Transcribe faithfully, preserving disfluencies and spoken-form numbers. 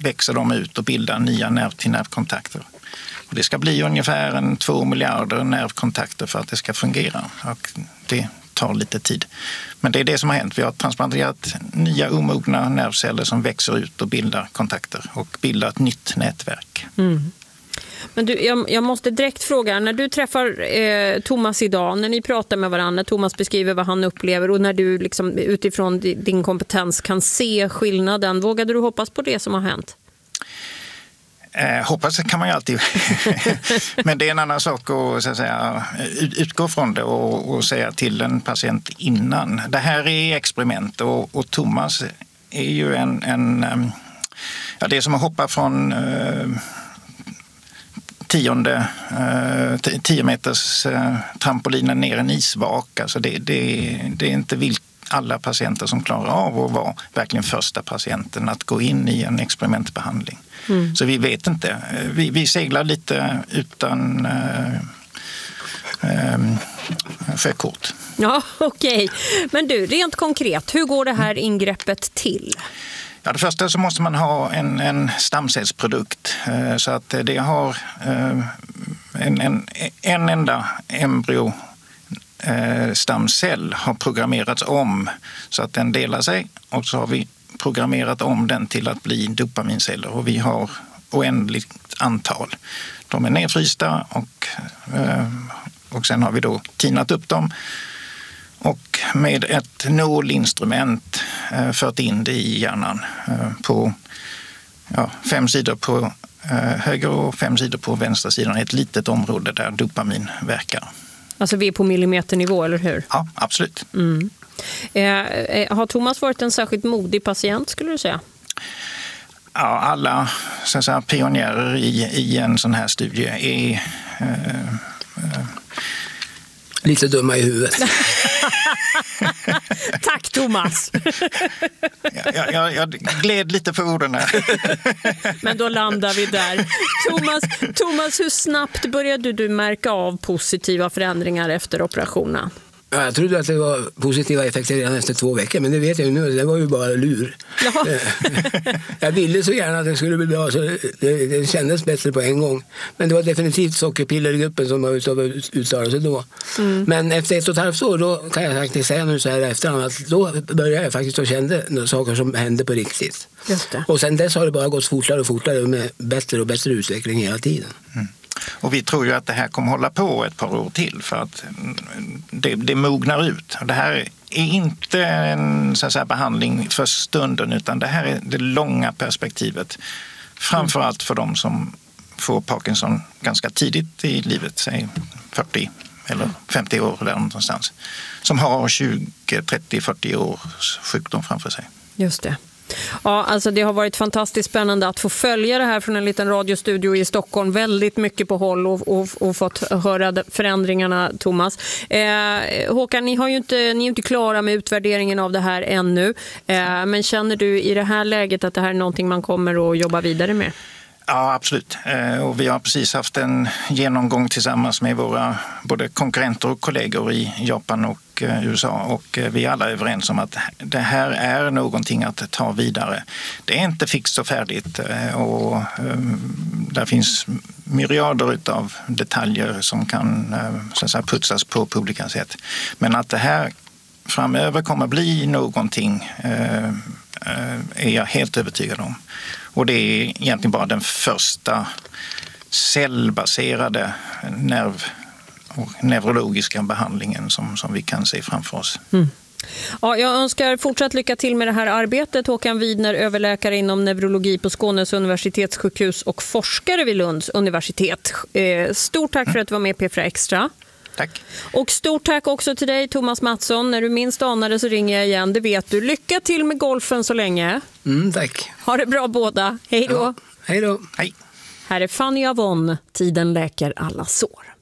växer de ut och bildar nya nerv-till-nervkontakter. Och det ska bli ungefär en två miljarder nervkontakter för att det ska fungera. Och det tar lite tid. Men det är det som har hänt. Vi har transplanterat nya omogna nervceller som växer ut och bildar kontakter och bildar ett nytt nätverk. Mm. Men du, jag, jag måste direkt fråga, när du träffar eh, Thomas idag, när ni pratar med varandra, när Thomas beskriver vad han upplever och när du liksom, utifrån din kompetens kan se skillnaden, vågade du hoppas på det som har hänt? Eh, hoppas kan man ju alltid. Men det är en annan sak att, så att säga, utgå från det och, och säga till en patient innan. Det här är experiment och, och Thomas är ju en, en ja, det är som att hoppa från eh, tionde, eh, tio meters eh, trampolinen ner en isvak. Alltså det, det, det är inte vilka alla patienter som klarar av att vara verkligen första patienten att gå in i en experimentbehandling. Mm. Så vi vet inte. Vi, vi seglar lite utan eh, eh, sjökort. Ja, okej. Okay. Men du, rent konkret, hur går det här ingreppet till? Ja, det första så måste man ha en, en stamcellsprodukt eh, så att det har eh, en, en, en enda embryo stamcell har programmerats om så att den delar sig och så har vi programmerat om den till att bli dopaminceller och vi har oändligt antal. De är nedfrysta och, och sen har vi då tinat upp dem och med ett nålinstrument fört in det i hjärnan på ja, fem sidor på höger och fem sidor på vänstra sidan, ett litet område där dopamin verkar. Alltså vi är på millimeternivå, eller hur? Ja, absolut. Mm. Eh, har Thomas varit en särskilt modig patient, skulle du säga? Ja, alla så att säga, pionjärer i, i en sån här studie är... Eh, eh. Lite dumma i huvudet. Tack, Thomas. jag, jag, jag gled lite på orden här. Men då landar vi där. Thomas, Thomas, hur snabbt började du märka av positiva förändringar efter operationen? Ja, jag trodde att det var positiva effekter redan efter två veckor, men det vet jag ju nu. Det var ju bara lur. Ja. Jag ville så gärna att det skulle bli bra, så det, det kändes bättre på en gång. Men det var definitivt sockerpillergruppen som var uttalade sig då. Mm. Men efter ett och ett halvt år, då kan jag faktiskt säga nu så här efterhand, att då började jag faktiskt att känna saker som hände på riktigt. Just det. Och sen dess har det bara gått fortare och fortare med bättre och bättre utveckling hela tiden. Mm. Och vi tror ju att det här kommer hålla på ett par år till för att det, det mognar ut. Det här är inte en så att säga, behandling för stunden utan det här är det långa perspektivet. Framförallt för de som får Parkinson ganska tidigt i livet, säg fyrtio eller femtio år där någonstans. Som har tjugo, trettio, fyrtio års sjukdom framför sig. Just det. Ja, alltså det har varit fantastiskt spännande att få följa det här från en liten radiostudio i Stockholm. Väldigt mycket på håll och, och, och fått höra förändringarna, Thomas. Eh, Håkan, ni, har ju inte, ni är inte klara med utvärderingen av det här ännu. Eh, men känner du i det här läget att det här är någonting man kommer att jobba vidare med? Ja, absolut. Och vi har precis haft en genomgång tillsammans med våra både konkurrenter och kollegor i Japan och U S A och vi är alla överens om att det här är någonting att ta vidare. Det är inte fixt och färdigt och där finns myriader av detaljer som kan så att säga, putsas på på olika sätt. Men att det här framöver kommer bli någonting är jag helt övertygad om. Och det är egentligen bara den första cellbaserade nerv- och neurologiska behandlingen som, som vi kan se framför oss. Mm. Ja, jag önskar fortsatt lycka till med det här arbetet. Håkan Widner, överläkare inom neurologi på Skånes universitetssjukhus och forskare vid Lunds universitet. Stort tack för att du var med i P fyra Extra. Tack. Och stort tack också till dig, Thomas Mattsson. När du minst anar det så ringer jag igen, det vet du. Lycka till med golfen så länge. Mm, tack. Ha det bra båda. Hej då. Ja, hej då. Hej. Här är Fanny Avon. Tiden läker alla sår.